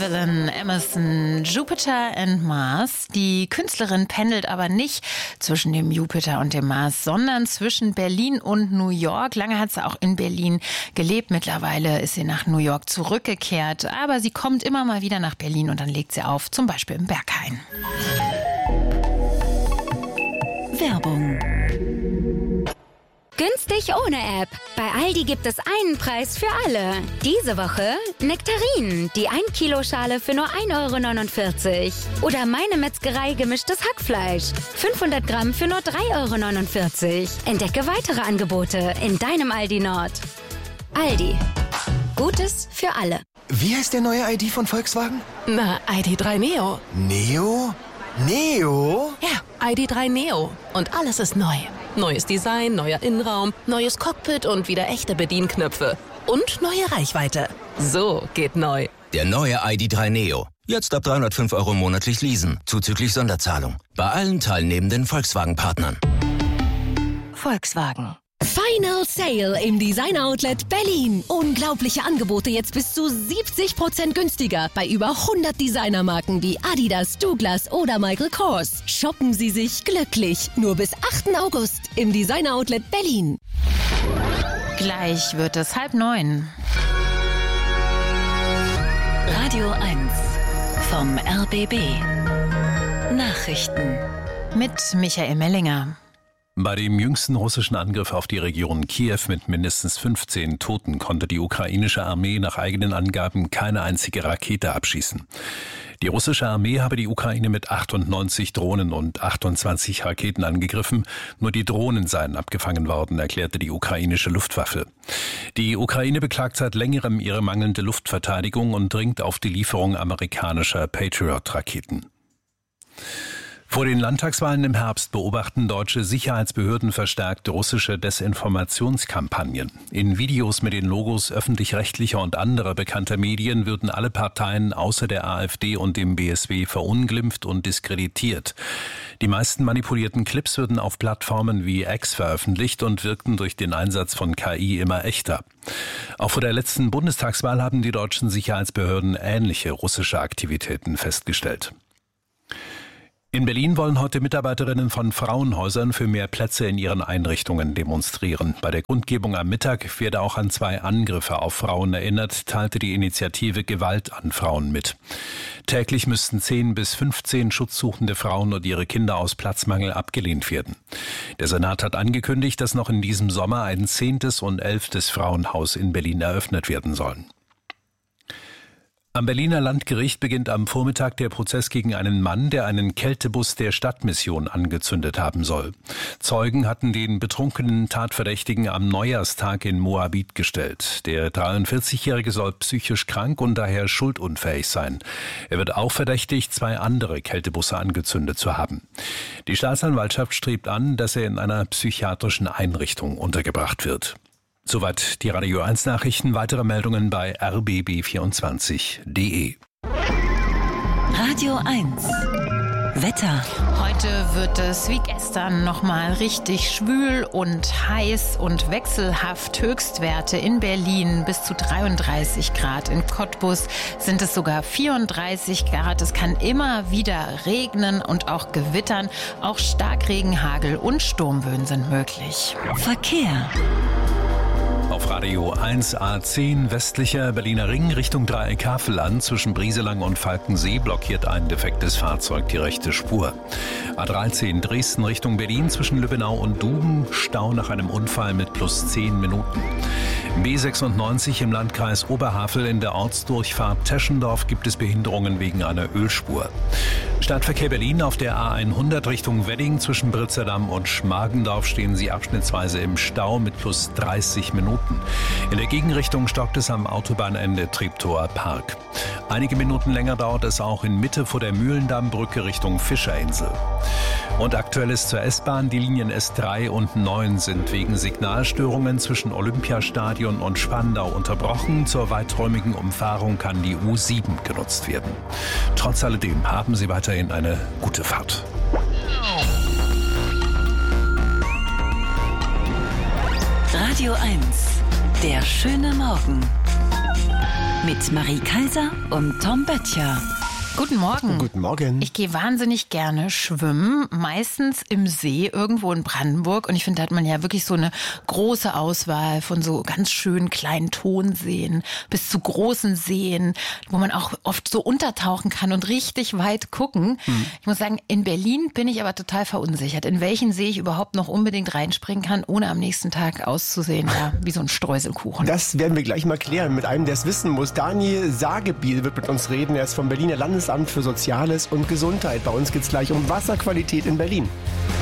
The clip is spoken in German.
Evelyn Emerson, Jupiter and Mars. Die Künstlerin pendelt aber nicht zwischen dem Jupiter und dem Mars, sondern zwischen Berlin und New York. Lange hat sie auch in Berlin gelebt. Mittlerweile ist sie nach New York zurückgekehrt. Aber sie kommt immer mal wieder nach Berlin und dann legt sie auf, zum Beispiel im Berghain. Werbung. Günstig ohne App. Bei Aldi gibt es einen Preis für alle. Diese Woche Nektarinen, die 1 Kilo Schale für nur 1,49 €. Oder Meine Metzgerei gemischtes Hackfleisch, 500 Gramm für nur 3,49 €. Entdecke weitere Angebote in deinem Aldi Nord. Aldi. Gutes für alle. Wie heißt der neue ID von Volkswagen? Na, ID.3 Neo. Neo? Neo? Ja, ID.3 Neo. Und alles ist neu. Neues Design, neuer Innenraum, neues Cockpit und wieder echte Bedienknöpfe. Und neue Reichweite. So geht neu. Der neue ID.3 Neo. Jetzt ab 305 € monatlich leasen, zuzüglich Sonderzahlung. Bei allen teilnehmenden Volkswagen-Partnern. Volkswagen. Final Sale im Design Outlet Berlin. Unglaubliche Angebote jetzt bis zu 70% günstiger bei über 100 Designermarken wie Adidas, Douglas oder Michael Kors. Shoppen Sie sich glücklich. Nur bis 8. August im Design Outlet Berlin. Gleich wird es 8:30. Radio 1 vom RBB. Nachrichten Mit Michael Mellinger. Bei dem jüngsten russischen Angriff auf die Region Kiew mit mindestens 15 Toten konnte die ukrainische Armee nach eigenen Angaben keine einzige Rakete abschießen. Die russische Armee habe die Ukraine mit 98 Drohnen und 28 Raketen angegriffen. Nur die Drohnen seien abgefangen worden, erklärte die ukrainische Luftwaffe. Die Ukraine beklagt seit längerem ihre mangelnde Luftverteidigung und dringt auf die Lieferung amerikanischer Patriot-Raketen. Vor den Landtagswahlen im Herbst beobachten deutsche Sicherheitsbehörden verstärkt russische Desinformationskampagnen. In Videos mit den Logos öffentlich-rechtlicher und anderer bekannter Medien würden alle Parteien außer der AfD und dem BSW verunglimpft und diskreditiert. Die meisten manipulierten Clips würden auf Plattformen wie X veröffentlicht und wirkten durch den Einsatz von KI immer echter. Auch vor der letzten Bundestagswahl haben die deutschen Sicherheitsbehörden ähnliche russische Aktivitäten festgestellt. In Berlin wollen heute Mitarbeiterinnen von Frauenhäusern für mehr Plätze in ihren Einrichtungen demonstrieren. Bei der Kundgebung am Mittag werde auch an 2 Angriffe auf Frauen erinnert, teilte die Initiative Gewalt an Frauen mit. Täglich müssten 10 bis 15 schutzsuchende Frauen und ihre Kinder aus Platzmangel abgelehnt werden. Der Senat hat angekündigt, dass noch in diesem Sommer ein 10. und 11. Frauenhaus in Berlin eröffnet werden sollen. Am Berliner Landgericht beginnt am Vormittag der Prozess gegen einen Mann, der einen Kältebus der Stadtmission angezündet haben soll. Zeugen hatten den betrunkenen Tatverdächtigen am Neujahrstag in Moabit gestellt. Der 43-Jährige soll psychisch krank und daher schuldunfähig sein. Er wird auch verdächtigt, 2 andere Kältebusse angezündet zu haben. Die Staatsanwaltschaft strebt an, dass er in einer psychiatrischen Einrichtung untergebracht wird. Soweit die Radio 1 Nachrichten. Weitere Meldungen bei rbb24.de. Radio 1 Wetter. Heute wird es wie gestern nochmal richtig schwül und heiß und wechselhaft. Höchstwerte in Berlin bis zu 33 Grad. In Cottbus sind es sogar 34 Grad. Es kann immer wieder regnen und auch gewittern. Auch Starkregen, Hagel und Sturmböen sind möglich. Verkehr. Auf Radio 1 A10 westlicher Berliner Ring Richtung Dreieck Havel zwischen Brieselang und Falkensee blockiert ein defektes Fahrzeug die rechte Spur. A13 Dresden Richtung Berlin zwischen Lübbenau und Duben, Stau nach einem Unfall mit plus 10 Minuten. B96 im Landkreis Oberhavel in der Ortsdurchfahrt Teschendorf gibt es Behinderungen wegen einer Ölspur. Stadtverkehr Berlin auf der A100 Richtung Wedding zwischen Britzerdamm und Schmargendorf stehen Sie abschnittsweise im Stau mit plus 30 Minuten. In der Gegenrichtung stockt es am Autobahnende Treptower Park. Einige Minuten länger dauert es auch in Mitte vor der Mühlendammbrücke Richtung Fischerinsel. Und Aktuelles zur S-Bahn. Die Linien S3 und 9 sind wegen Signalstörungen zwischen Olympiastadion und Spandau unterbrochen. Zur weiträumigen Umfahrung kann die U7 genutzt werden. Trotz alledem haben Sie weiterhin eine gute Fahrt. Radio 1, der schöne Morgen. mit Marie Kaiser und Tom Böttcher. Guten Morgen. Guten Morgen. Ich gehe wahnsinnig gerne schwimmen, meistens im See irgendwo in Brandenburg. Und ich finde, da hat man ja wirklich so eine große Auswahl von so ganz schönen kleinen Tonseen bis zu großen Seen, wo man auch oft so untertauchen kann und richtig weit gucken. Ich muss sagen, in Berlin bin ich aber total verunsichert, in welchen See ich überhaupt noch unbedingt reinspringen kann, ohne am nächsten Tag auszusehen, ja, wie so ein Streuselkuchen. Das werden wir gleich mal klären mit einem, der es wissen muss. Daniel Sagebiel wird mit uns reden. Er ist vom Berliner Landesamt für Soziales und Gesundheit. Bei uns geht es gleich um Wasserqualität in Berlin.